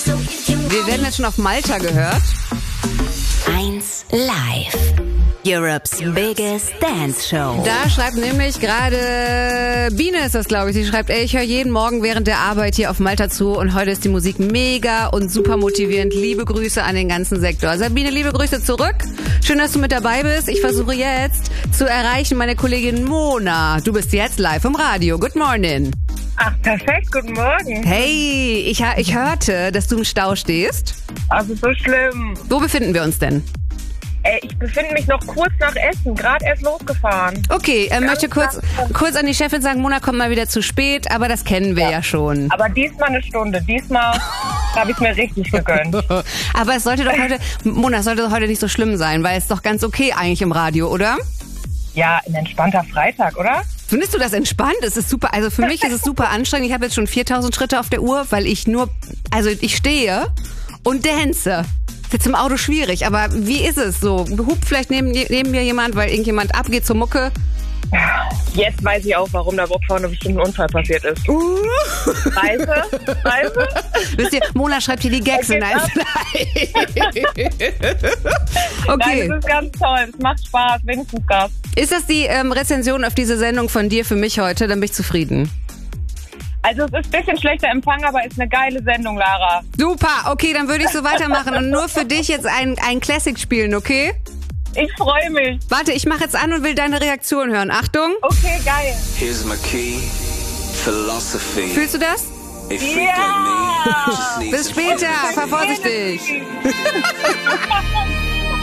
Wir werden jetzt schon auf Malta gehört. 1 Live. Europe's biggest dance show. Da schreibt nämlich gerade Biene ist das, glaube ich. Sie schreibt, ich höre jeden Morgen während der Arbeit hier auf Malta zu und heute ist die Musik mega und super motivierend. Liebe Grüße an den ganzen Sektor. Sabine, liebe Grüße zurück. Schön, dass du mit dabei bist. Ich versuche jetzt zu erreichen meine Kollegin Mona. Du bist jetzt live im Radio. Good morning. Ach, perfekt, guten Morgen. Hey, ich hörte, dass du im Stau stehst. Also so schlimm. Wo befinden wir uns denn? Ich befinde mich noch kurz nach Essen, gerade erst losgefahren. Okay, möchte kurz an die Chefin sagen, Mona kommt mal wieder zu spät, aber das kennen wir ja schon. Aber diesmal eine Stunde, diesmal habe ich es mir richtig gegönnt. Aber es sollte doch heute nicht so schlimm sein, weil es ist doch ganz okay eigentlich im Radio, oder? Ja, ein entspannter Freitag, oder? Findest du das entspannt? Es ist super, also für mich ist es super anstrengend. Ich habe jetzt schon 4000 Schritte auf der Uhr, weil ich stehe und dance. Ist jetzt im Auto schwierig, aber wie ist es so? Hupt vielleicht neben mir jemand, weil irgendjemand abgeht zur Mucke? Jetzt weiß ich auch, warum da vorne bestimmt ein Unfall passiert ist. Reise? Wisst ihr, Mona schreibt hier die Gags in eins. Okay. Nein, das ist ganz toll, es macht Spaß, wenigstens Gas. Ist das die Rezension auf diese Sendung von dir für mich heute? Dann bin ich zufrieden. Also es ist ein bisschen schlechter Empfang, aber ist eine geile Sendung, Lara. Super, okay, dann würde ich so weitermachen und nur für dich jetzt ein Classic spielen, okay? Ich freue mich. Warte, ich mache jetzt an und will deine Reaktion hören. Achtung. Okay, geil. Here's my key, philosophy. Fühlst du das? A freak like me just needs Bis some später, company. fahr vorsichtig.